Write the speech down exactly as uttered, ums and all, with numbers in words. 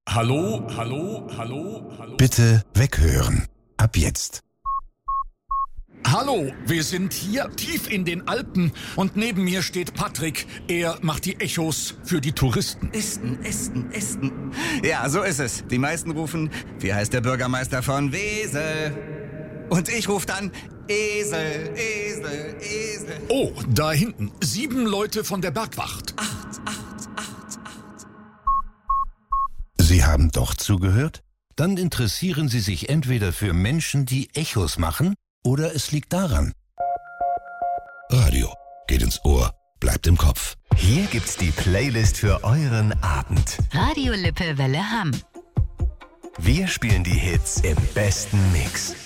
Hallo, hallo, hallo, hallo. Bitte weghören. Ab jetzt. Hallo, wir sind hier tief in den Alpen und neben mir steht Patrick. Er macht die Echos für die Touristen. Esten, Esten, Esten. Ja, so ist es. Die meisten rufen, wie heißt der Bürgermeister von Wesel? Und ich rufe dann, Esel, Esel, Esel. Oh, da hinten, sieben Leute von der Bergwacht. Acht, acht, acht, acht. Sie haben doch zugehört? Dann interessieren Sie sich entweder für Menschen, die Echos machen, oder es liegt daran. Radio geht ins Ohr, bleibt im Kopf. Hier gibt's die Playlist für euren Abend. Radio Lippe Welle Hamm. Wir spielen die Hits im besten Mix.